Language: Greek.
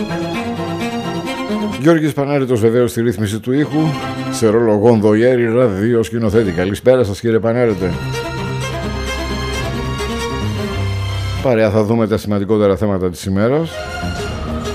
Γιώργης Πανάρητος βεβαίως στη ρύθμιση του ήχου, σε ρόλο Γονδοιέρη ραδίο σκηνοθέτη. Καλησπέρα σας κύριε Πανάρητε. Παρέα θα δούμε τα σημαντικότερα θέματα της ημέρας.